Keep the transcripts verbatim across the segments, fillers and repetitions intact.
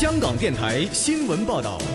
香港电台新闻报道。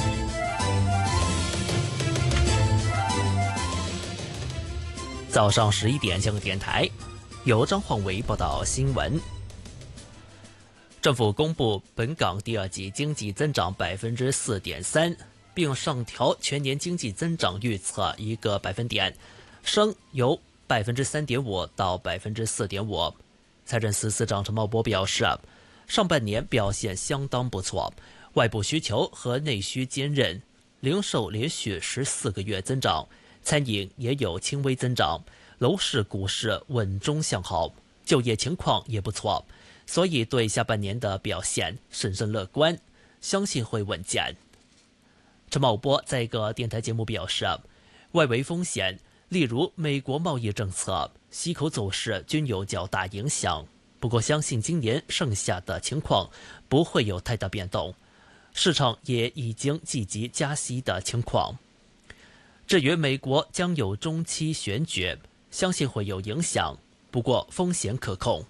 早上十一点，香港电台由张焕伟报道新闻。政府公布本港第二季经济增长百分之四点三，并上调全年经济增长预测一个百分点，升由百分之三点五到百分之四点五。财政司司长陈茂波表示，上半年表现相当不错，外部需求和内需坚韧，零售连续十四个月增长，餐饮也有轻微增长，楼市、股市稳中向好，就业情况也不错，所以对下半年的表现审慎乐观，相信会稳健。陈茂波在一个电台节目表示，外围风险，例如美国贸易政策、息口走势均有较大影响，不过相信今年剩下的情况不会有太大变动，市场也已经积极加息的情况。至于美国将有中期选举，相信会有影响，不过风险可控。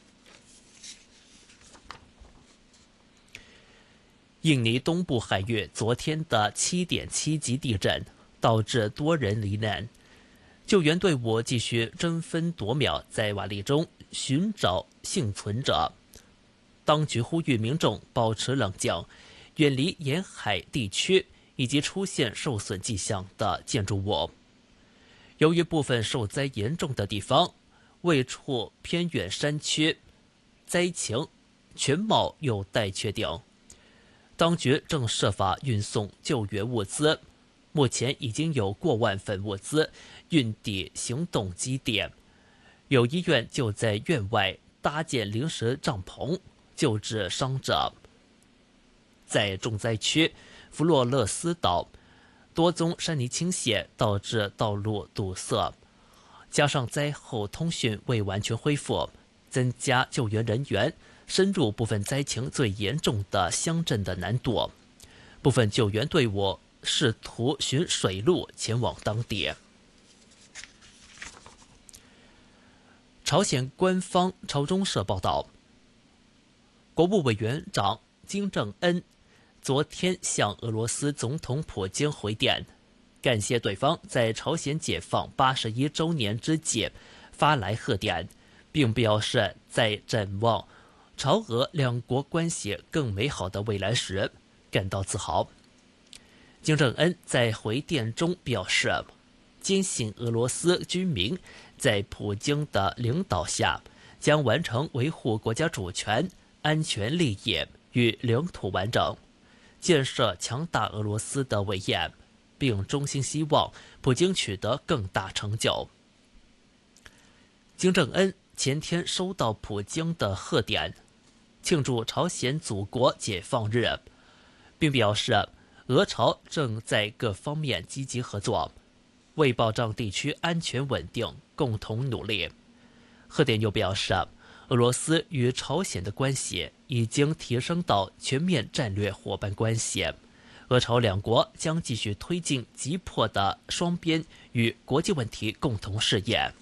印尼东部海域昨天的 七点七 级地震导致多人罹难，救援队伍继续争分夺秒在瓦砾中寻找幸存者。当局呼吁民众保持冷静，远离沿海地区以及出现受损迹象的建筑物。由于部分受灾严重的地方位处偏远山区，灾情全貌有待确定。当局正设法运送救援物资，目前已经有过万份物资运抵行动基地，有医院就在院外搭建临时帐篷救治伤者。在重灾区弗洛勒斯岛，多宗山泥倾泻导致道路堵塞，加上灾后通讯未完全恢复，增加救援人员深入部分灾情最严重的乡镇的难度。部分救援队伍试图循水路前往当地。朝鲜官方朝中社报道，国务委员长金正恩昨天向俄罗斯总统普京回电，感谢对方在朝鲜解放八十一周年之际发来贺电，并表示在展望朝俄两国关系更美好的未来时感到自豪。金正恩在回电中表示，坚信俄罗斯居民在普京的领导下将完成维护国家主权、安全利益与领土完整，建设强大俄罗斯的伟业，并衷心希望普京取得更大成就。金正恩前天收到普京的贺电，庆祝朝鲜祖国解放日，并表示俄朝正在各方面积极合作，为保障地区安全稳定共同努力。贺电又表示，俄罗斯与朝鲜的关系已经提升到全面战略伙伴关系，俄朝两国将继续推进急迫的双边与国际问题共同事业。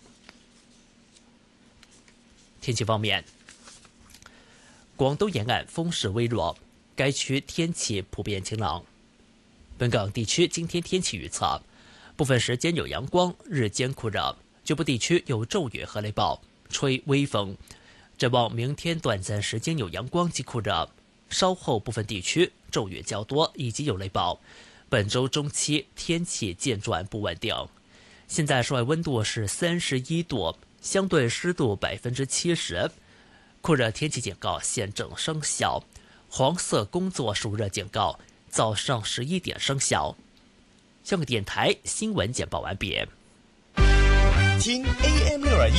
天气方面，广东沿岸风势微弱，该区天气普遍晴朗。本港地区今天天气预测，部分时间有阳光，日间酷热，局部地区有骤雨和雷暴，吹微风。展望明天短暂时间有阳光及酷热，稍后部分地区骤雨较多以及有雷暴。本周中期天气渐转不稳定。现在室外温度是三十一度，相对湿度百分之七十。酷热天气警告现正生效，黄色工作暑热警告早上十一点生效。香港电台新闻简报完毕。 听 A M 六二一。